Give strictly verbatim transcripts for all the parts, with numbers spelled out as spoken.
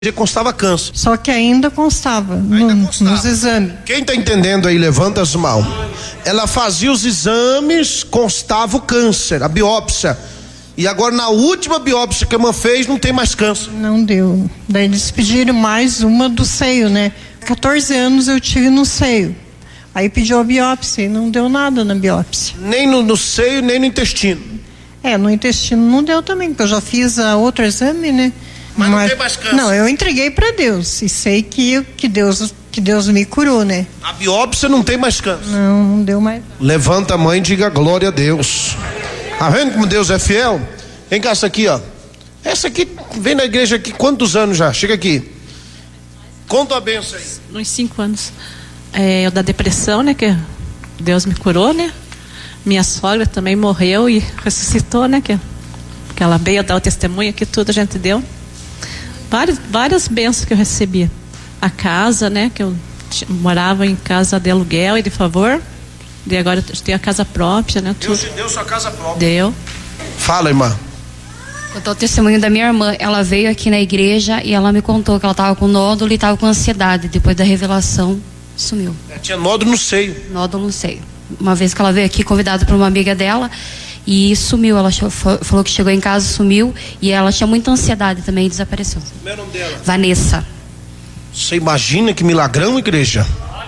constava câncer. Só que ainda constava, ainda no, constava. nos exames. Quem está entendendo aí, levanta as mãos. Ela fazia os exames, constava o câncer, a biópsia. E agora na última biópsia que a irmã fez, não tem mais câncer. Não deu. Daí eles pediram mais uma do seio, né? quatorze anos eu tive no seio. Aí pediu a biópsia e não deu nada na biópsia. Nem no, no seio, nem no intestino. É, no intestino não deu também, porque eu já fiz a outro exame, né? Mas, Mas não tem mais câncer. Não, eu entreguei para Deus e sei que, que, Deus, que Deus me curou, né? A biópsia não tem mais câncer. Não, não deu mais. Levanta a mãe e diga glória a Deus. Tá vendo como Deus é fiel? Vem cá, essa aqui, ó. Essa aqui vem na igreja aqui quantos anos já? Chega aqui. Conta a benção aí. Uns cinco anos. É, eu da depressão, né? Que Deus me curou, né? Minha sogra também morreu e ressuscitou, né? Que, que ela veio dar o testemunho que tudo a gente deu. Várias, várias bênçãos que eu recebia. A casa, né? Que eu t- morava em casa de aluguel e de favor. E agora eu tenho a casa própria, né? Deus tudo. te deu sua casa própria. Deu. Fala, irmã. Contou o testemunho da minha irmã. Ela veio aqui na igreja e ela me contou que ela estava com nódulo e estava com ansiedade. Depois da revelação, sumiu. É, tinha nódulo no seio. Nódulo no seio. Uma vez que ela veio aqui, convidada por uma amiga dela, e sumiu. Ela cho- falou que chegou em casa, sumiu, e ela tinha muita ansiedade também e desapareceu. Como é o nome dela? Vanessa. Você imagina que milagrão, igreja?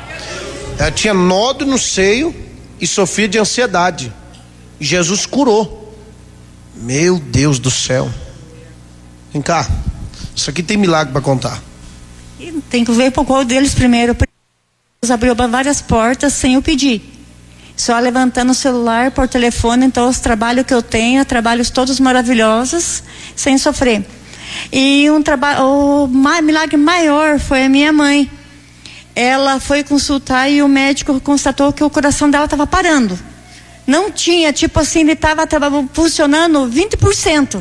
Ela tinha nódulo no seio e sofria de ansiedade. E Jesus curou. Meu Deus do céu. Vem cá. Isso aqui tem milagre para contar. E tem que ver por qual deles primeiro. Deus abriu várias portas sem eu pedir. Só levantando o celular por telefone. Então os trabalhos que eu tenho, trabalhos todos maravilhosos, sem sofrer. E um trabalho, o ma- milagre maior foi a minha mãe. Ela foi consultar e o médico constatou que o coração dela estava parando. Não tinha, tipo assim, ele estava funcionando vinte por cento.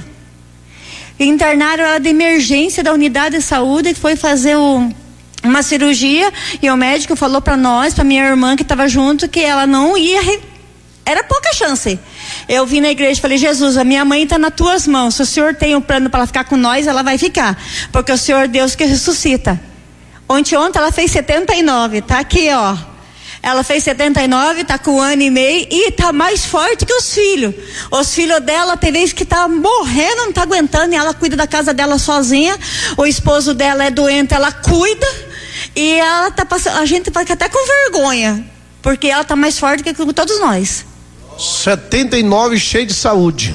Internaram ela de emergência da unidade de saúde, que foi fazer o, uma cirurgia, e o médico falou para nós, para minha irmã que estava junto, que ela não ia, re... era pouca chance. Eu vim na igreja e falei: Jesus, a minha mãe está nas tuas mãos, se o Senhor tem um plano para ela ficar com nós, ela vai ficar, porque o Senhor é Deus que ressuscita. Ontem, ontem ela fez setenta e nove, tá aqui, ó. Ela fez setenta e nove, tá com um ano e meio e tá mais forte que os filhos. Os filhos dela tem vezes que tá morrendo, não tá aguentando, e ela cuida da casa dela sozinha. O esposo dela é doente, ela cuida. E ela tá passando, a gente fica até com vergonha, porque ela tá mais forte que todos nós. setenta e nove, cheio de saúde.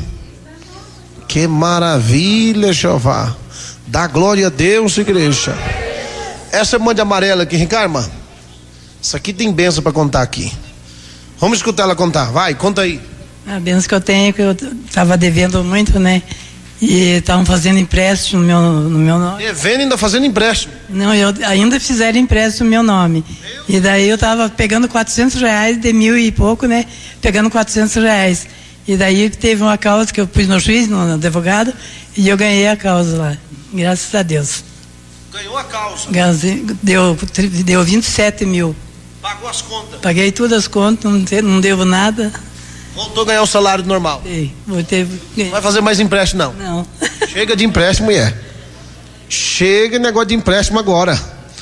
Que maravilha, Jeová. Dá glória a Deus, igreja. Essa irmã de amarela aqui, Ricardo, irmã. Isso aqui tem bênção para contar aqui. Vamos escutar ela contar. Vai, conta aí. A bênção que eu tenho é que eu estava devendo muito, né? E estavam fazendo empréstimo no meu, no meu nome. Devendo e ainda fazendo empréstimo. Não, eu ainda fizeram empréstimo no meu nome. E daí eu estava pegando quatrocentos reais, de mil e pouco, né? Pegando quatrocentos reais. E daí teve uma causa que eu pus no juiz, no advogado, e eu ganhei a causa lá. Graças a Deus. Ganhou a causa. Deu, deu vinte e sete mil. Pagou as contas. Paguei todas as contas, não, te, não devo nada. Voltou a ganhar o salário normal. Ei, voltei, não vai fazer mais empréstimo, não? Não. Chega de empréstimo, mulher. Chega negócio de empréstimo agora.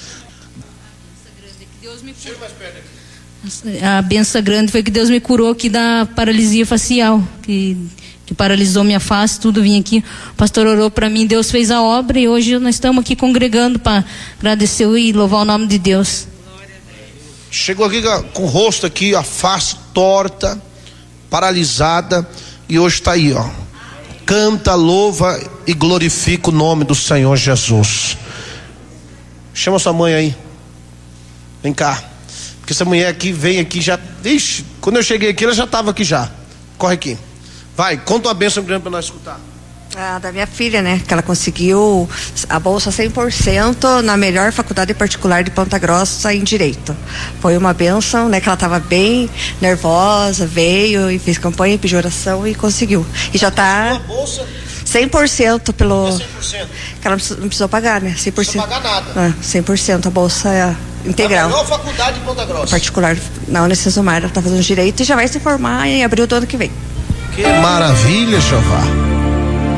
A benção grande foi que Deus me curou aqui da paralisia facial, que, que paralisou minha face, tudo. Vim aqui, o pastor orou para mim, Deus fez a obra, e hoje nós estamos aqui congregando para agradecer e louvar o nome de Deus. Chegou aqui com o rosto aqui, a face torta, paralisada, e hoje está aí, ó. Canta, louva e glorifica o nome do Senhor Jesus. Chama sua mãe aí. Vem cá. Porque essa mulher aqui vem aqui já. Ixi, quando eu cheguei aqui, ela já estava aqui já. Corre aqui. Vai, conta uma bênção grande para nós escutar. Ah, da minha filha, né? Que ela conseguiu a bolsa cem por cento na melhor faculdade particular de Ponta Grossa em Direito. Foi uma bênção, né? Que ela estava bem nervosa, veio e fez campanha, pediu oração e conseguiu. E já tá cem por cento pelo... cem por cento? Que ela não precisou pagar, né? cem por cento. Não precisa pagar nada. Ah, cem por cento a bolsa é integral. A melhor faculdade de Ponta Grossa. Particular na Unicesumar, ela tá fazendo Direito e já vai se formar em abril do ano que vem. Que maravilha, Jeová.